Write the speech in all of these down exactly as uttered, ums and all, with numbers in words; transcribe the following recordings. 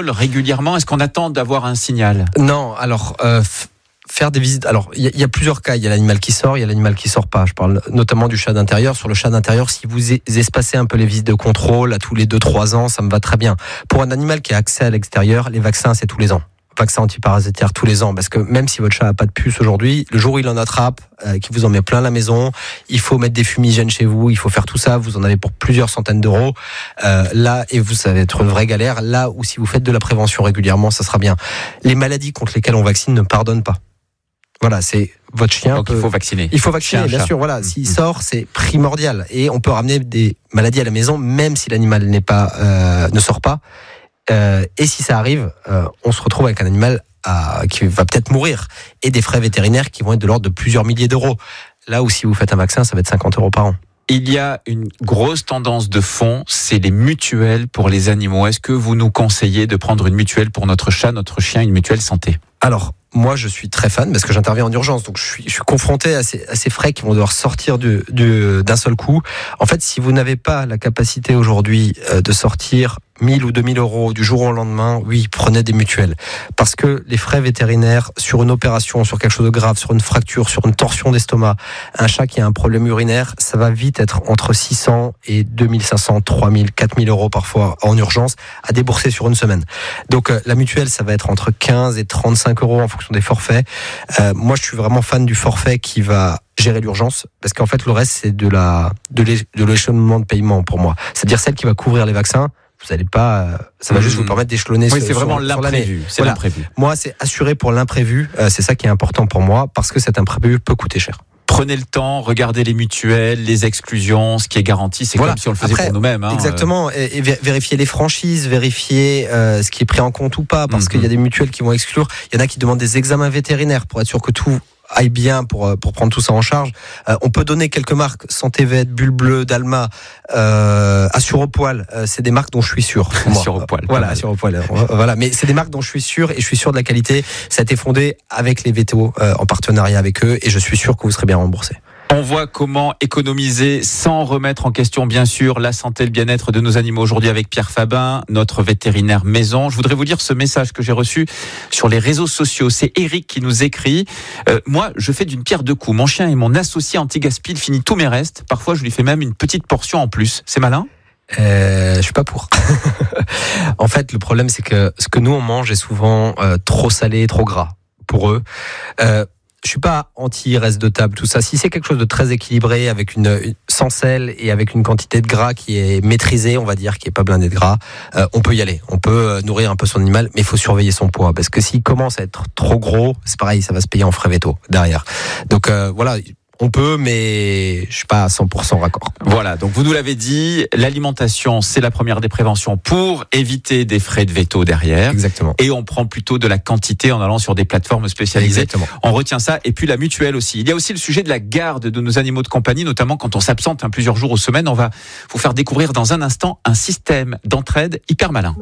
contrôle régulièrement ? Est-ce qu'on attend d'avoir un signal ? Non, alors... Euh, f- Faire des visites. Alors, il y, y a plusieurs cas. Il y a l'animal qui sort, il y a l'animal qui sort pas. Je parle notamment du chat d'intérieur. Sur le chat d'intérieur, si vous espacez un peu les visites de contrôle à tous les deux trois ans, ça me va très bien. Pour un animal qui a accès à l'extérieur, les vaccins, c'est tous les ans. Vaccin antiparasitaire tous les ans. Parce que même si votre chat a pas de puce aujourd'hui, le jour où il en attrape, euh, qu'il vous en met plein la maison, il faut mettre des fumigènes chez vous, il faut faire tout ça. Vous en avez pour plusieurs centaines d'euros. Euh, là, et vous, ça va être une vraie galère. Là où si vous faites de la prévention régulièrement, ça sera bien. Les maladies contre lesquelles on vaccine ne pardonnent pas. Voilà, c'est votre chien. Donc peut... il faut vacciner. Il faut vacciner, chien, bien chat. sûr. Voilà, s'il mmh. sort, c'est primordial. Et on peut ramener des maladies à la maison, même si l'animal n'est pas, euh, ne sort pas. Euh, et si ça arrive, euh, on se retrouve avec un animal à, qui va peut-être mourir. Et des frais vétérinaires qui vont être de l'ordre de plusieurs milliers d'euros. Là où si vous faites un vaccin, ça va être cinquante euros par an. Il y a une grosse tendance de fond, c'est les mutuelles pour les animaux. Est-ce que vous nous conseillez de prendre une mutuelle pour notre chat, notre chien, une mutuelle santé ? Alors, moi, je suis très fan parce que j'interviens en urgence, donc je suis, je suis confronté à ces, à ces frais qui vont devoir sortir du, du, d'un seul coup. En fait, si vous n'avez pas la capacité aujourd'hui euh, de sortir mille ou deux mille euros du jour au lendemain, oui, prenez des mutuelles. Parce que les frais vétérinaires sur une opération, sur quelque chose de grave, sur une fracture, sur une torsion d'estomac, un chat qui a un problème urinaire, ça va vite être entre six cents et deux mille cinq cents, trois mille, quatre mille euros parfois en urgence à débourser sur une semaine. Donc euh, la mutuelle, ça va être entre quinze et trente-cinq euros en fonction des forfaits. Euh, moi, je suis vraiment fan du forfait qui va gérer l'urgence, parce qu'en fait, le reste, c'est de la de, l'é- de l'échelonnement de paiement pour moi. C'est-à-dire celle qui va couvrir les vaccins. Vous n'allez pas, ça va mmh. juste vous permettre d'échelonner. Oui, sur, c'est vraiment sur, l'imprévu. Sur c'est voilà. l'imprévu. Moi, c'est assuré pour l'imprévu. Euh, c'est ça qui est important pour moi, parce que cet imprévu peut coûter cher. Prenez le temps, regardez les mutuelles, les exclusions, ce qui est garanti, c'est voilà. Comme si on le faisait Après, pour nous-mêmes. Hein. Exactement, et, et vérifier les franchises, vérifier euh, ce qui est pris en compte ou pas, parce mmh. qu'il y a des mutuelles qui vont exclure. Il y en a qui demandent des examens vétérinaires pour être sûr que tout aille bien, pour pour prendre tout ça en charge. Euh, on peut donner quelques marques, Santé Vet, Bulle Bleue, Dalma, euh, Assuropoil, euh, c'est des marques dont je suis sûr. Assuropoil. Voilà, Assuropoil. Euh, voilà, mais c'est des marques dont je suis sûr, et je suis sûr de la qualité. Ça a été fondé avec les V T O, euh, en partenariat avec eux, et je suis sûr que vous serez bien remboursé. On voit comment économiser sans remettre en question, bien sûr, la santé et le bien-être de nos animaux aujourd'hui avec Pierre Fabin, notre vétérinaire maison. Je voudrais vous lire ce message que j'ai reçu sur les réseaux sociaux. C'est Eric qui nous écrit. Euh, moi, je fais d'une pierre deux coups. Mon chien est mon associé anti-gaspi, il finit tous mes restes. Parfois, je lui fais même une petite portion en plus. C'est malin ? Euh, je suis pas pour. En fait, le problème, c'est que ce que nous, on mange est souvent euh, trop salé, trop gras pour eux. Euh, Je suis pas anti-reste de table, tout ça. Si c'est quelque chose de très équilibré, avec une, une sans sel et avec une quantité de gras qui est maîtrisée, on va dire, qui est pas blindée de gras, euh, on peut y aller. On peut euh, nourrir un peu son animal, mais il faut surveiller son poids, parce que s'il commence à être trop gros, c'est pareil, ça va se payer en frais véto derrière. Donc euh, voilà. On peut, mais je suis pas à cent pour cent raccord. Voilà, donc vous nous l'avez dit, l'alimentation, c'est la première des préventions pour éviter des frais de veto derrière. Exactement. Et on prend plutôt de la quantité en allant sur des plateformes spécialisées. Exactement. On retient ça. Et puis la mutuelle aussi. Il y a aussi le sujet de la garde de nos animaux de compagnie, notamment quand on s'absente hein, plusieurs jours ou semaines. On va vous faire découvrir dans un instant un système d'entraide hyper malin.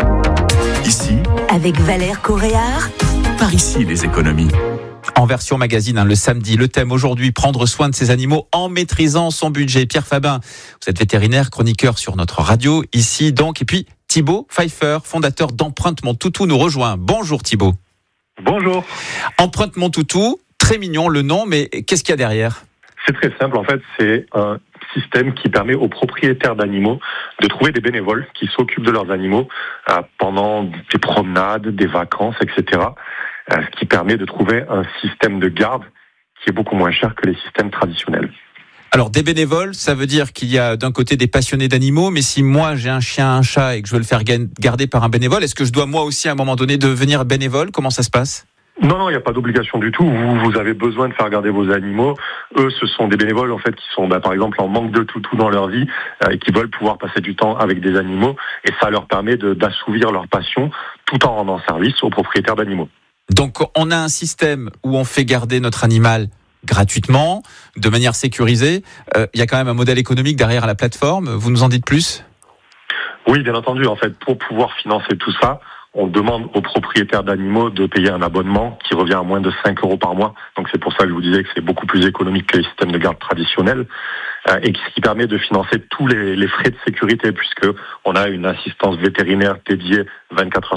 Ici, avec Valère Coréard. Par ici les économies. En version magazine, hein, le samedi, le thème aujourd'hui, prendre soin de ses animaux en maîtrisant son budget. Pierre Fabin, vous êtes vétérinaire, chroniqueur sur notre radio, ici donc. Et puis Thibaut Pfeiffer, fondateur d'Empreinte Mon Toutou, nous rejoint. Bonjour Thibaut. Bonjour. Empreinte Mon Toutou, très mignon le nom, mais qu'est-ce qu'il y a derrière ? C'est très simple, en fait, c'est un système qui permet aux propriétaires d'animaux de trouver des bénévoles qui s'occupent de leurs animaux euh, pendant des promenades, des vacances, et cetera. Euh, ce qui permet de trouver un système de garde qui est beaucoup moins cher que les systèmes traditionnels. Alors, des bénévoles, ça veut dire qu'il y a d'un côté des passionnés d'animaux, mais si moi j'ai un chien, un chat et que je veux le faire garder par un bénévole, est-ce que je dois moi aussi à un moment donné devenir bénévole ? Comment ça se passe ? Non, non, il n'y a pas d'obligation du tout. Vous, vous avez besoin de faire garder vos animaux. Eux, ce sont des bénévoles en fait qui sont, bah, par exemple, en manque de toutou dans leur vie euh, et qui veulent pouvoir passer du temps avec des animaux. Et ça leur permet de, d'assouvir leur passion tout en rendant service aux propriétaires d'animaux. Donc, on a un système où on fait garder notre animal gratuitement, de manière sécurisée. Euh, il y a quand même un modèle économique derrière la plateforme. Vous nous en dites plus ? Oui, bien entendu. En fait, pour pouvoir financer tout ça, on demande aux propriétaires d'animaux de payer un abonnement qui revient à moins de cinq euros par mois. Donc c'est pour ça que je vous disais que c'est beaucoup plus économique que les systèmes de garde traditionnels euh, et ce qui permet de financer tous les, les frais de sécurité puisque on a une assistance vétérinaire dédiée vingt-quatre heures